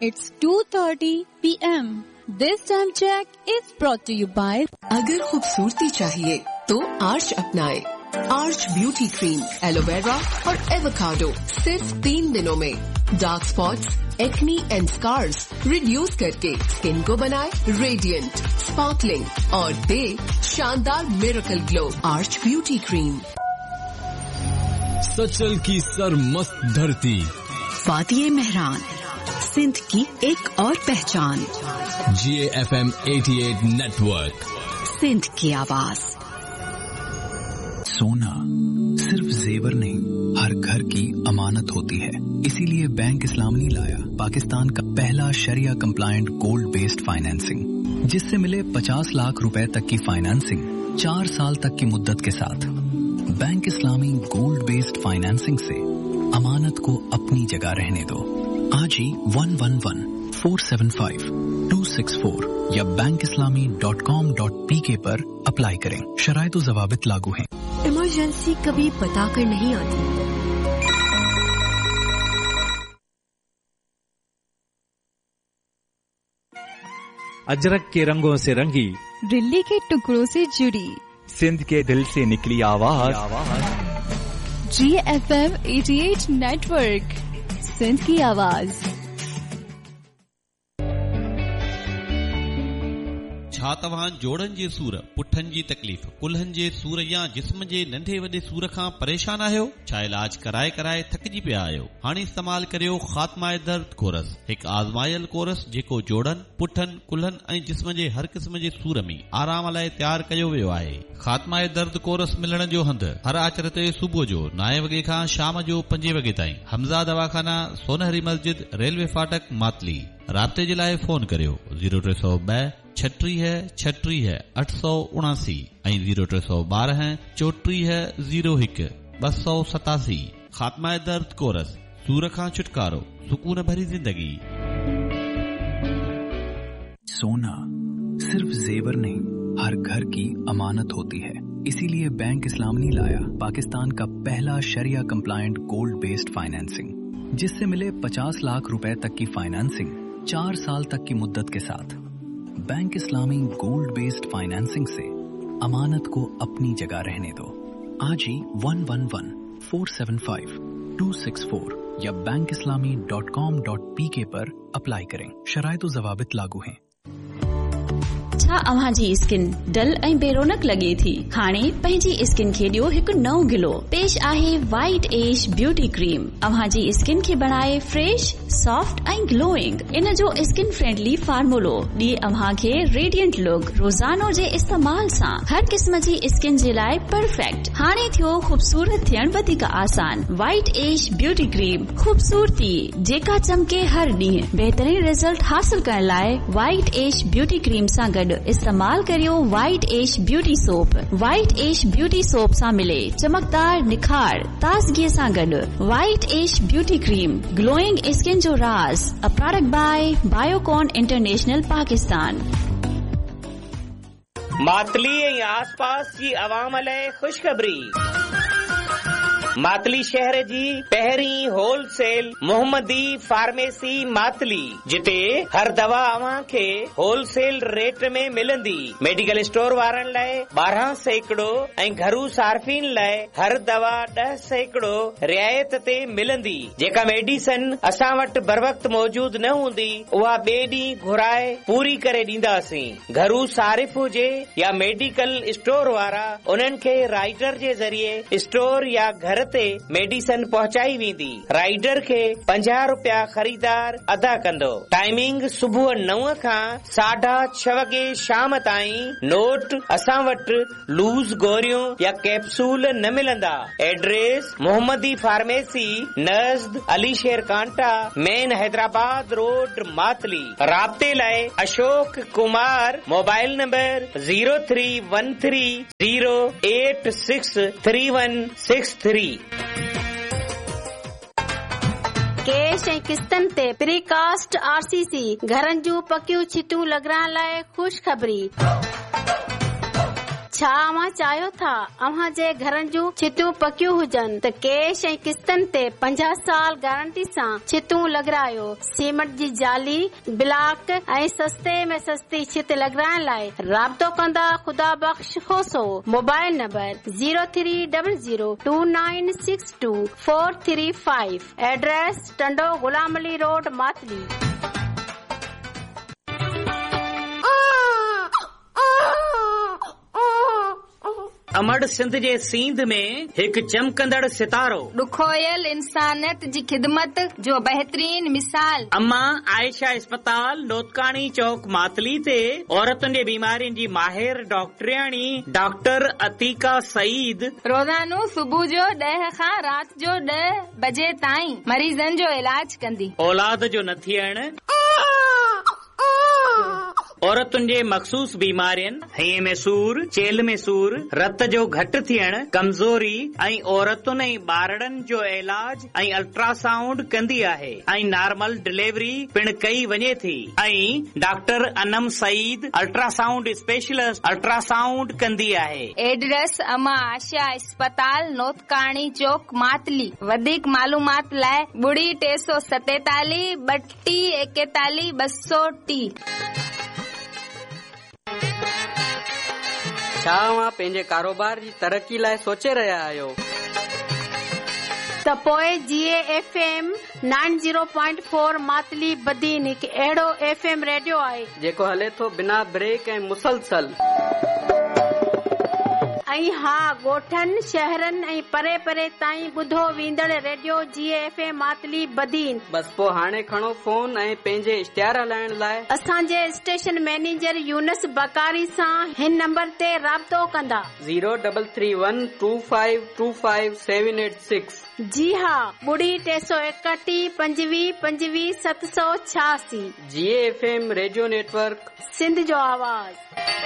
It's 2:30 p.m. This time check is brought to you by अगर खूबसूरती चाहिए तो आर्च अपनाए। आर्च ब्यूटी क्रीम, एलोवेरा और एवोकाडो सिर्फ 3 दिनों में dark spots, acne and scars reduce करके स्किन को बनाए रेडिएंट, स्पार्कलिंग और दे शानदार miracle glow. Arch beauty cream. Sachal की सरमस्त धरती, वादिये मेहरान, सिंध की एक और पहचान। GAFM 88 नेटवर्क, सिंध की आवाज। सोना सिर्फ जेवर नहीं, हर घर की अमानत होती है। इसीलिए बैंक इस्लामी लाया पाकिस्तान का पहला शरिया कंप्लायंट गोल्ड बेस्ड फाइनेंसिंग, जिससे मिले 50 लाख रुपए तक की फाइनेंसिंग 4 साल तक की मुद्दत के साथ। बैंक इस्लामी गोल्ड बेस्ड फाइनेंसिंग से अमानत को अपनी जगह रहने दो। आज ही 111-475-264 या bankislami.com.pk पर अप्लाई करें। शराइत और ज़वाबित लागू हैं। इमरजेंसी कभी बताकर नहीं आती। अजरक के रंगों से रंगी, दिल्ली के टुकड़ों से जुड़ी, सिंध के दिल से निकली आवाज। GFM 88 नेटवर्क, सिंध की आवाज। छा तव्हां जोड़नि जे सूर, पुठनि जी तकलीफ़, कुल्हनि जे सूर या जिस्म जे नंढे वॾे सूर खां परेशान आहियो? छा इलाज कराए कराए थकिजी पिया आहियो? हाणे इस्तेमाल करियो ख़ात्मा दर्द कोरस, हिकु आज़मायल कोरस जेको जोड़नि, पुठनि, कुल्हनि ऐं जिस्म जे हर क़िस्म जे सूर में आराम लाइ तयारु कयो वियो आहे। ख़ात्मा दर्द कोरस मिलण जो हंधि हर आचर ते सुबुह जो 9 वॻे खां शाम जो 5 वॻे ताईं। हमज़ा दवाखाना, सोनहरी मस्जिद, रेलवे फाटक, मातली। राब्ते जे लाइ फोन करियो 0302 36 879 ऐं 0312 34 01 287। ख़ात्मा दर्द कोरस, सूर खां छुटकारो, सुकून भरी जिंदगी। सोना सिर्फ जेवर नहीं, हर घर की अमानत होती है। इसीलिए बैंक इस्लामी लाया पाकिस्तान का पहला शरिया कंप्लायंट गोल्ड बेस्ड फाइनेंसिंग, जिससे मिले 50 लाख रुपए तक की फाइनेंसिंग 4 साल तक की मुद्दत के साथ। बैंक इस्लामी गोल्ड बेस्ड फाइनेंसिंग से अमानत को अपनी जगह रहने दो। आज ही 111-475-264 या bankislami.com.pk पर अप्लाई करें। शराइत और ज़वाबित लागू हैं। छा अव्हां जी स्किन डल ऐं बेरोनक लगे थी? हाणे पंहिंजी स्किन खे ॾियो हिकु नओं गिलो। पेश आहे वाइट एज ब्यूटी क्रीम। अव्हां जी स्किन खे बनाए फ्रेश, सॉफ्ट ऐं ग्लोइंग। इन जो स्किन फ्रेंडली फार्मूलो ॾिए अव्हां खे रेडिएंट लुक। रोज़ानो जे इस्तेमाल सां हर क़िस्म जी स्किन जे लाइ परफेक्ट। हाणे थियो ख़ूबसूरत थियण वधीक आसान। वाइट एज ब्यूटी क्रीम, ख़ूबसूरती जेका चमके हर ॾींहुं। बहितरीन रिज़ल्ट हासिल करण लाइ वाइट एज ब्यूटी क्रीम सां गॾु इस्तेमाल करियो white age beauty soap. White age beauty soap सां मिले चमकदार निखार, ताज़गी सां गॾु। White age beauty cream, glowing skin जो राज। A product by Biocon international Pakistan. Matali ऐं आसपास जी अवाम लाइ ख़ुशख़बरी। मातली शहर जी पहिरीं होलसेल मोहम्मदी फार्मेसी मातली, जिते हर दवा अव्हां खे होलसेल रेट में मिलंदी। मेडिकल स्टोर वारनि लाइ 12% ऐं घरू सार्फिन लाइ हर दवा 10% रियायत ते मिलंदी। जेका मेडिसन असां वटि बर वक्त मौजूद न हूंदी, उहा ॿिए ॾींहुं घुराए पूरी करे ॾींदासीं। घरू सारिफ हुजे या मेडिकल स्टोर वारा, उन्हनि खे राइडर जे ज़रिए स्टोर या घर ते मेडिसन पहुचाई वेंदी। राइडर खे 50 रुपया ख़रीदार अदा कंदो। टाइमिंग सुबुह 9 खां 6:30 वॻे शाम ताईं। नोट, असां वटि लूज़ गोरियूं या कैप्सूल न मिलंदा। एड्रेस मोहम्मदी फार्मेसी नज़द अली शेर कांटा, मेन हैदराबाद रोड, मातली। राब्ते लाइ Ashok Kumar, mobile number 0313086363। Cash ऐं किस्तनि ते प्रीकास्ट RCC घरनि जूं पकियूं छितूं लॻाइण लाइ ख़ुशख़बरी। छा अव्हां चाहियो था अव्हां जे घरनि जूं छितूं पकियूं हुजनि त कैश ऐं किस्तनि ते 50 साल गारंटी सां छितूं लॻारायो। सीमेंट जी जाली, ब्लॉक ऐं सस्ते में सस्ती छित लॻाइण लाइ राब्तो कंदा ख़ुदा बख़्श खोसो। Mobile number 03002962 address Tando Ghulam Ali road Matali. अमड़ Sindh जे सींध में हिकु चमकंदड़ सितारो ॾुखोयल इंसानियत जी ख़िदमत जो बहितरीन मिसाल। अम्मा आयशा अस्पताल नोतकाणी चौक मातली ते औरतुनि जे बीमारियुनि जी माहिर डॉक्टरियाणी डॉक्टर अतीका सईद रोज़ानो सुबुह जो 10 खां राति जो 10 बजे ताईं मरीज़नि जो इलाज कंदी। औलाद जो न थियण, औरतुनि जे मखसूस बीमारियुनि, हईअ में सूर, चेल में सूर, रत जो घटि थियण, कमज़ोरी ऐं औरतुनि ऐं ॿारड़नि जो इलाज ऐं अल्ट्रासाउंड कंदी आहे ऐं नॉर्मल डिलीवरी पिण कई वञे थी। ऐं doctor Anam Saeed ultrasound specialist ultrasound कंदी आहे। एड्रेस अमा आशा अस्पताल नोतकाणी चौक मातली। वधीक मालूमात लाइ 347 3241 230। छा अव्हां पंहिंजे कारोबार जी तरक़ी लाइ सोचे रहिया आहियो? त पोइ GAFM 90.4 मातली बदीन हिकु अहिड़ो FM रेडियो आहे जेको हले थो बिना ब्रेक ऐं मुसलसल। ऐं हा, ॻोठनि शहरनि ऐं परे परे ताईं ॿुधो वेंदड़ रेडियो GAFM मातली बदीन। बस पोइ हाणे खणो फोन ऐं पंहिंजे इश्तिहार हलाइण लाइ असांजे स्टेशन मैनेजर यूनस बकारी सां हिन नंबर ते राब्तो कंदा। 03312525 जी हा, 331 25 25 786। GAFM रेडियो नेटवर्क, सिंध जो आवाज़।